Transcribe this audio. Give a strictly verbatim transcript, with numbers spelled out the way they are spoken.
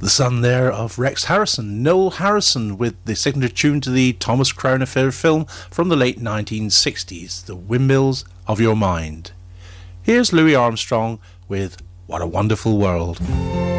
The son there of Rex Harrison, Noel Harrison, with the signature tune to the Thomas Crown Affair film from the late nineteen sixties, The Windmills of Your Mind. Here's Louis Armstrong with What a Wonderful World.